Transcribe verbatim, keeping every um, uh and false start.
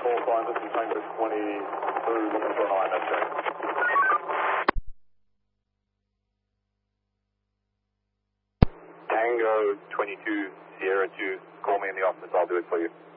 call sign, this is Tango twenty-two, looking for an I M S check. Tango twenty-two, Sierra two, call me in the office, I'll do it for you.